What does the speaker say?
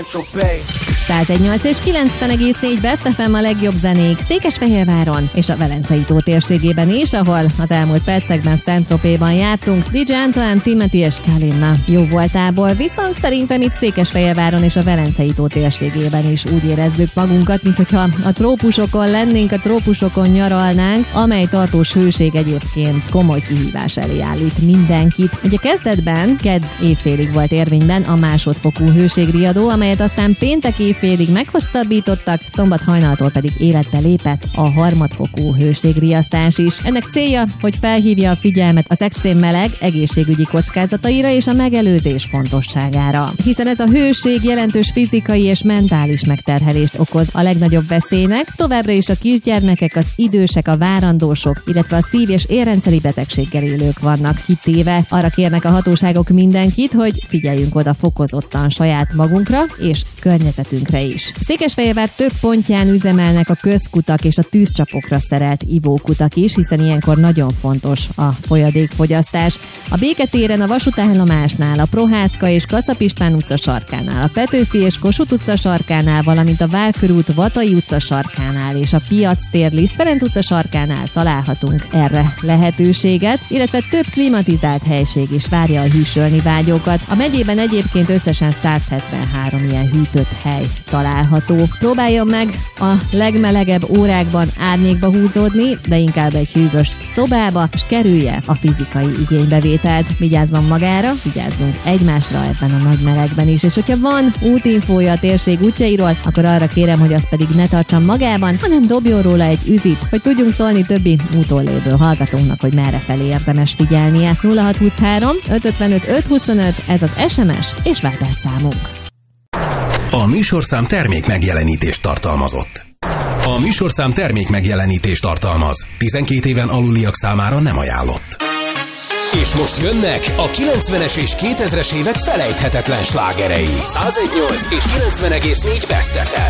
118 és 90,4 Best FM a legjobb zenék Székesfehérváron és a Velencei tó térségében is, ahol az elmúlt percekben Saint-Tropezban jártunk DJ Antoine, Timothy és Kalinna jó voltából, viszont szerintem itt Székesfehérváron és a Velencei tó térségében is úgy érezzük magunkat, minthogyha a trópusokon lennénk, a trópusokon nyaralnánk, amely tartós hőség egyébként komoly kihívás elé állít mindenkit. Ugye kezdetben kedd évfélig volt érvényben a másodfokú hőségriadó, amelyet aztán péntek évfélig meghosszabbítottak, szombat hajnaltól pedig életbe lépett a harmadfokú hőségriasztás is. Ennek célja, hogy felhívja a figyelmet az extrém meleg egészségügyi kockázataira és a megelőzés fontosságára. Hiszen ez a hőség jelentős fizikai és mentális megterhelést okoz a legnagyobb veszélynek, továbbra is a kisgyermekek, az idősek, a várandósok, illetve a szív- és érrendszeri betegséggel élők vannak kitéve. Arra kérnek a hatóságok mindenkit, hogy figyeljünk oda fokozottan saját magunkra és környezetünkre is. Székesfehérvár több pontján üzemelnek a közkutak és a tűzcsapokra szerelt ivókutak is, hiszen ilyenkor nagyon fontos a folyadékfogyasztás. A Béketéren, a vasútállomásnál, a Prohászka és Kaszap István utca sarkánál, a Petőfi és Kossuth utca sarkánál, valamint a Várkörút Vatai utca sarkánál és a Piactér Liszt Ferenc utca sarkánál találhatunk erre lehetőséget, illetve több klimatizált helység is várja a hűsölni vágyókat. A megyében egyébként összesen 173 ilyen hűtött hely található. Próbáljon meg a legmelegebb órákban árnyékba húzódni, de inkább egy hűvös szobába, és kerülje a fizikai igénybevételt. Vigyázzon magára, vigyázzunk egymásra ebben a nagy melegben is, és hogyha van útinfója a térség útjairól, akkor arra kérem, hogy azt pedig ne tartsam magában, hanem dobjon róla egy üzit, hogy tudjunk szólni többi úton lévő hallgatónknak, hogy merre felé érdemes figyelnie. 0623 555 525, ez az SMS és Viber számunk. A műsorszám termék megjelenítést tartalmazott. A műsorszám termék megjelenítést tartalmaz. 12 éven aluliak számára nem ajánlott. És most jönnek a 90-es és 2000-es évek felejthetetlen slágerei. 101.8 és 90,4 Best FM.